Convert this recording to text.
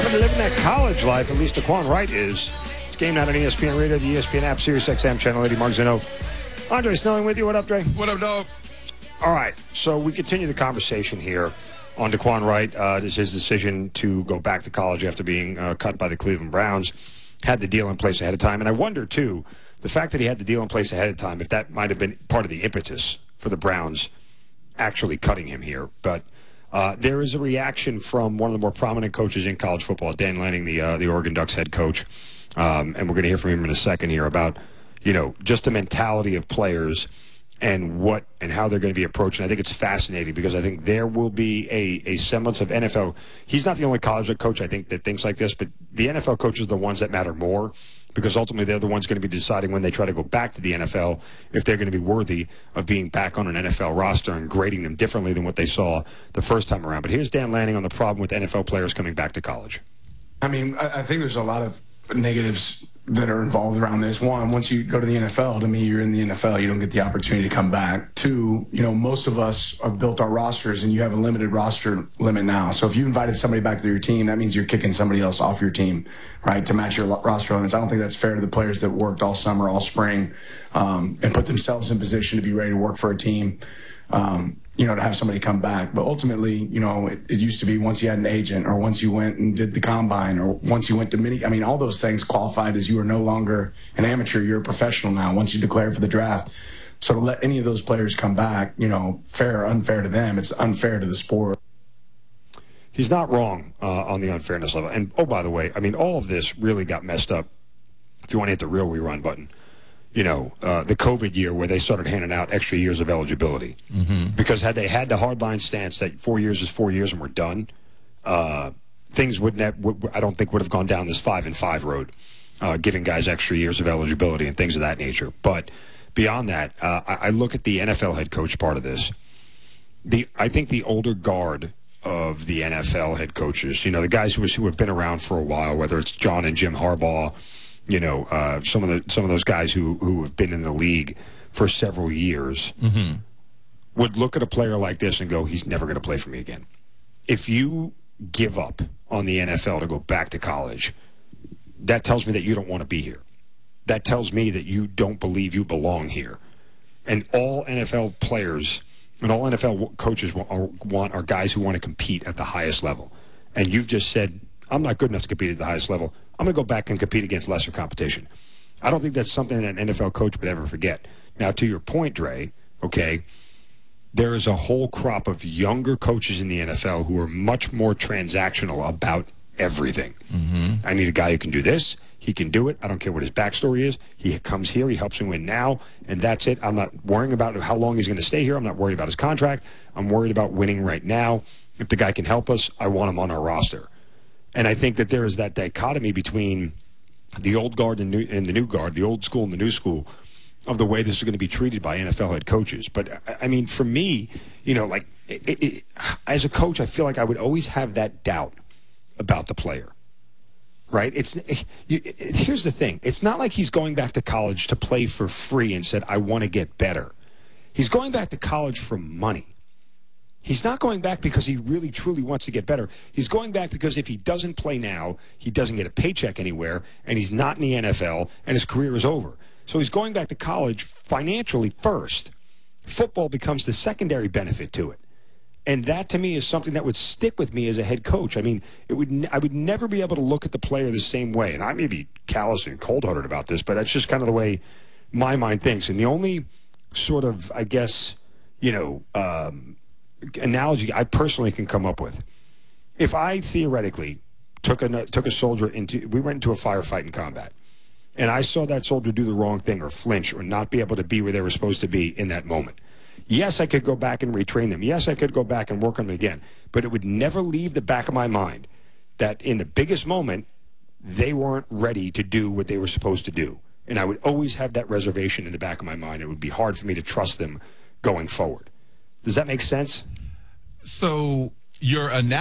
Living that college life, at least Daquan Wright is. It's Game Night on ESPN Radio, the ESPN app, Sirius XM, Channel 80, Mark Zeno. Andre Snelling with you. What up, Dre? What up, dog? All right, so we continue the conversation here on Daquan Wright. This is his decision to go back to college after being cut by the Cleveland Browns. Had the deal in place ahead of time. And I wonder, too, the fact that he had the deal in place ahead of time, if that might have been part of the impetus for the Browns actually cutting him here. But there is a reaction from one of the more prominent coaches in college football, Dan Lanning, the Oregon Ducks head coach. And we're going to hear from him in a second here about, just the mentality of players and what and how they're going to be approached. And I think it's fascinating because I think there will be a semblance of NFL. He's not the only college coach, I think, that thinks like this, but the NFL coaches are the ones that matter more because ultimately they're the ones going to be deciding when they try to go back to the NFL if they're going to be worthy of being back on an NFL roster and grading them differently than what they saw the first time around. But here's Dan Lanning on the problem with NFL players coming back to college. I mean, I think there's a lot of negatives that are involved around this. One, once you go to the NFL, to me, you're in the NFL. You don't get the opportunity to come back. Two, most of us have built our rosters, and you have a limited roster limit now. So if you invited somebody back to your team, that means you're kicking somebody else off your team, right, to match your roster limits. I don't think that's fair to the players that worked all summer, all spring, and put themselves in position to be ready to work for a team. To have somebody come back. But ultimately, it used to be once you had an agent or once you went and did the combine or once you went to all those things qualified as you are no longer an amateur, you're a professional now once you declared for the draft. So to let any of those players come back, fair or unfair to them, it's unfair to the sport. He's not wrong on the unfairness level. And, oh, by the way, all of this really got messed up, if you want to hit the real rerun button. The COVID year where they started handing out extra years of eligibility. Mm-hmm. Because had they had the hardline stance that 4 years is 4 years and we're done, things I don't think would have gone down this 5-and-5 road, giving guys extra years of eligibility and things of that nature. But beyond that, I look at the NFL head coach part of this. I think the older guard of the NFL head coaches, the guys who have been around for a while, whether it's John and Jim Harbaugh, some of those guys who have been in the league for several years would look at a player like this and go, he's never going to play for me again. If you give up on the NFL to go back to college, that tells me that you don't want to be here. That tells me that you don't believe you belong here. And all NFL players and all NFL coaches want are guys who want to compete at the highest level. And you've just said, I'm not good enough to compete at the highest level. I'm going to go back and compete against lesser competition. I don't think that's something that an NFL coach would ever forget. Now, to your point, Dre, okay, there is a whole crop of younger coaches in the NFL who are much more transactional about everything. Mm-hmm. I need a guy who can do this. He can do it. I don't care what his backstory is. He comes here. He helps me win now, and that's it. I'm not worrying about how long he's going to stay here. I'm not worried about his contract. I'm worried about winning right now. If the guy can help us, I want him on our roster. And I think that there is that dichotomy between the old guard and the new guard, the old school and the new school, of the way this is going to be treated by NFL head coaches. But, for me, as a coach, I feel like I would always have that doubt about the player, right? Here's the thing. It's not like he's going back to college to play for free and said, I want to get better. He's going back to college for money. He's not going back because he really, truly wants to get better. He's going back because if he doesn't play now, he doesn't get a paycheck anywhere, and he's not in the NFL, and his career is over. So he's going back to college financially first. Football becomes the secondary benefit to it. And that, to me, is something that would stick with me as a head coach. I would never be able to look at the player the same way. And I may be callous and cold-hearted about this, but that's just kind of the way my mind thinks. And the only sort of, analogy I personally can come up with, if I theoretically took a soldier we went into a firefight in combat, and I saw that soldier do the wrong thing or flinch or not be able to be where they were supposed to be in that moment, yes, I could go back and retrain them. Yes, I could go back and work on them again, but it would never leave the back of my mind that in the biggest moment they weren't ready to do what they were supposed to do, and I would always have that reservation in the back of my mind. It would be hard for me to trust them going forward. Does that make sense? So your